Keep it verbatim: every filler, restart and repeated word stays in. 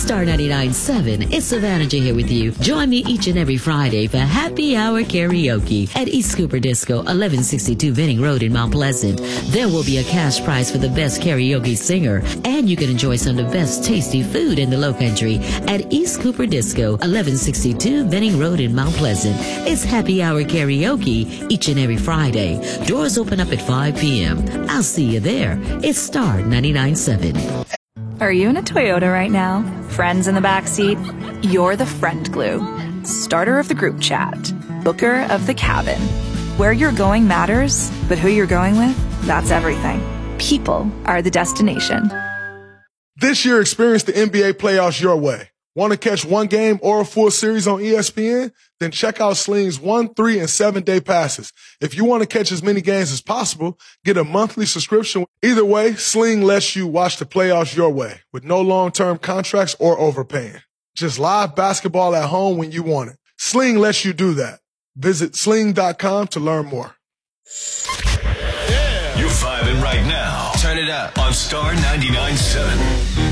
Star ninety-nine point seven, it's Savannah J here with you. Join me each and every Friday for Happy Hour Karaoke at East Cooper Disco, eleven sixty-two Venning Road in Mount Pleasant. There will be a cash prize for the best karaoke singer, and you can enjoy some of the best tasty food in the Lowcountry at East Cooper Disco, eleven sixty-two Venning Road in Mount Pleasant. It's Happy Hour Karaoke each and every Friday. Doors open up at five p.m. I'll see you there. It's Star ninety-nine point seven. Are you in a Toyota right now? Friends in the backseat? You're the friend glue. Starter of the group chat. Booker of the cabin. Where you're going matters, but who you're going with, that's everything. People are the destination. This year, experience the N B A playoffs your way. Want to catch one game or a full series on E S P N? Then check out Sling's one, three, and seven-day passes. If you want to catch as many games as possible, get a monthly subscription. Either way, Sling lets you watch the playoffs your way with no long-term contracts or overpaying. Just live basketball at home when you want it. Sling lets you do that. Visit sling dot com to learn more. Yeah. You're vibing right now. Turn it up on Star ninety-nine point seven.